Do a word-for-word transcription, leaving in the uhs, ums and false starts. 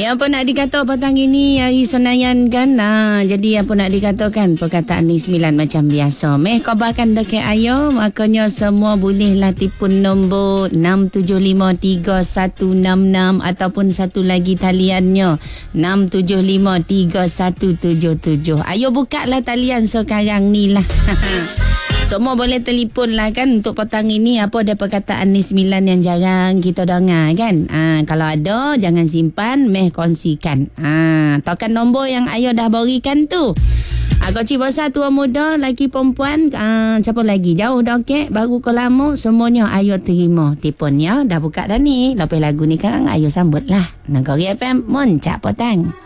Ya apa nak dikata petang ini hari Senayan kan. Ha, jadi apa nak dikatakan perkataan ni sembilan macam biasa. Meh khabarkan dekat ayo makanya semua bolehlah tipun nombor enam tujuh lima tiga satu enam enam ataupun satu lagi taliannya enam tujuh lima tiga satu tujuh tujuh. Ayo buka lah talian sekarang ni lah. Semua boleh telefon lah kan untuk petang ini. Apa ada perkataan ni sembilan yang jarang kita dengar kan. Ha, kalau ada jangan simpan, meh kongsikan. Ha, tekan nombor yang ayo dah berikan tu. Ha, kau cik besar tua muda, lelaki perempuan, ha, siapa lagi jauh dah okey, baru ke lama, semuanya ayo terima telefonnya. Dah buka dah ni. Lepas lagu ni kan ayo sambut lah. Negeri F M Moncak Petang.